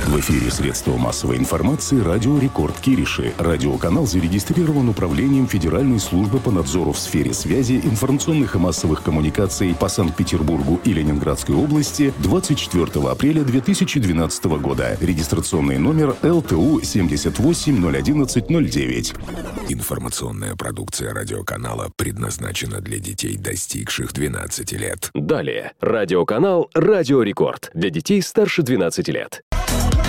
В эфире средства массовой информации «Радио Рекорд» Кириши. Радиоканал зарегистрирован Управлением Федеральной службы по надзору в сфере связи, информационных и массовых коммуникаций по Санкт-Петербургу и Ленинградской области 24 апреля 2012 года. Регистрационный номер ЛТУ 78011009. Информационная продукция радиоканала предназначена для детей, достигших 12 лет. Далее. Радиоканал «Радио Рекорд» для детей старше 12 лет.